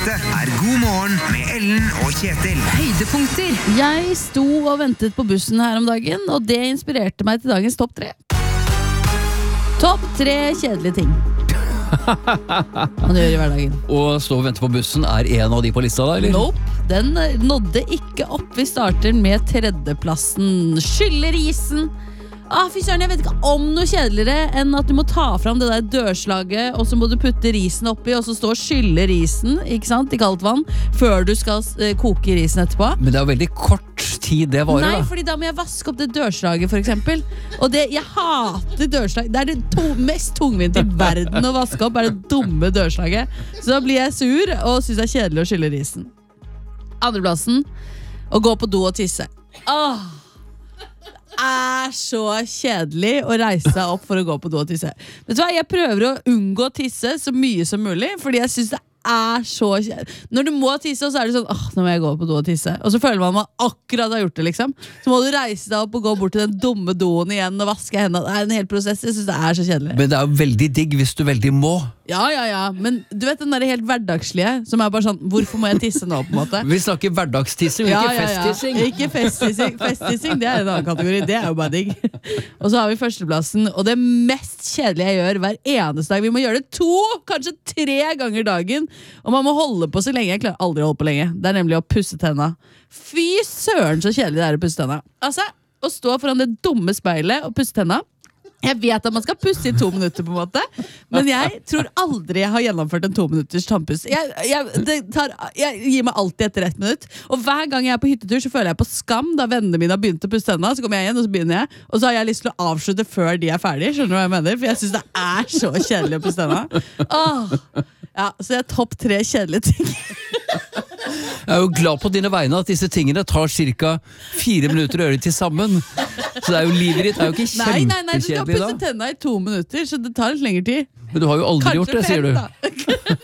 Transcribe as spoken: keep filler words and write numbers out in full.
Det er God morgen med Ellen og Kjetil. Høydepunkter. Jeg sto og ventet på bussen her om dagen, og det inspirerte meg til dagens topp tre. Topp tre kjedelige ting man gjør i hverdagen. Og stå og vente på bussen er en av de på lista da, eller? Nope, den nådde ikke opp. Vi starter med tredjeplassen. Skylle risen. Ah, fy søren, jeg vet ikke om noe kjedeligere enn at du må ta fram det der dørslaget, og så må du putte risen oppi, og så stå og skylle risen, ikke sant, i kaldt vann, før du skal eh, koke risen etterpå. Men det er jo veldig kort tid det varer. Nei, da. fordi da må jeg vaske opp det dørslaget, for eksempel. Og det, jeg hater dørslag. Det er det to, mest tungvint i verden å vaske opp, er det dumme dørslaget. Så da blir jeg sur, og synes det er kjedelig å skylle risen. Andreplassen, å gå på do og tisse. Åh! Er så kjedelig å reise seg opp for å gå på do og tisse. Vet du hva, jeg prøver å unngå å tisse så mye som mulig, fordi jeg synes det er så kjedelig. Når du må tisse, så er det sånn, åh, nå må jeg gå på do og tisse. Og så føler man man akkurat har gjort det, liksom. Så må du reise deg opp og gå bort til den dumme doen igjen og vaske hendene. Det er en hel prosess, jeg synes det er så kjedelig. Men det er jo veldig digg hvis du veldig må. Ja, ja, ja, men du vet den der helt hverdagslige, som er bare sånn, hvorfor må jeg tisse nå, på en måte? Vi snakker hverdagstissing, Ja, ikke ja, ja. festtissing. Ikke festtissing. Festtissing, det er en annen kategori. Det er jo bare digg. Og så har vi førsteplassen, og det mest kjedelige jeg gjør hver eneste dag. Vi må gjøre det to, kanskje tre ganger dagen. Og man må holde på så lenge. Jeg klarer aldri å holde på lenge. Det er nemlig å pusse tenna. Fy søren så kjedelig det er å pusse tenna. Altså, å stå foran det dumme speilet og pusse tenna. Jeg vet at man skal pusse i to minutter, på en måte, men jeg tror aldri jeg har gjennomført en to minutters tannpuss. Jeg, jeg, det tar, jeg gir meg alltid etter ett minutt, og hver gang jeg er på hyttetur så føler jeg på skam da vennene mine har begynt å pusse tennene. Så kommer jeg igjen, og så begynner jeg, og så har jeg lyst til å avslutte før de er ferdige. Skjønner du hva jeg mener? For jeg synes det er så kjedelig å pusse tennene. Åh. Ja, så det er topp tre kjedelige ting. Jeg er jo glad på dine vegne at disse tingene tar cirka fire minutter å gjøre til sammen. Så det er jo livet ditt, det er jo ikke Nei, nei, nei, du skal kjempekjedelig pusse da. tenna i to minutter, så det tar litt lengre tid. Men du har jo aldri Kanskje gjort det, sier fem, du. da.